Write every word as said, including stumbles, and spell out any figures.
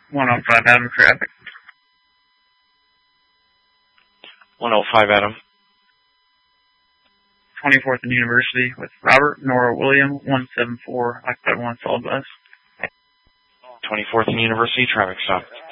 one oh five Adam traffic. one oh five Adam. twenty-fourth and University with Robert, Nora, William, one seven four, occupied one, solid bus. twenty-fourth and University, traffic stop.